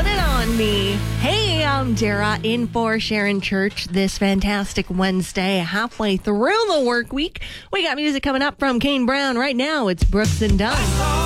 It On Me. Hey, I'm Dara in for Sharon Church this fantastic Wednesday, halfway through the work week. We got music coming up from Kane Brown. Right now, it's Brooks and Dunn.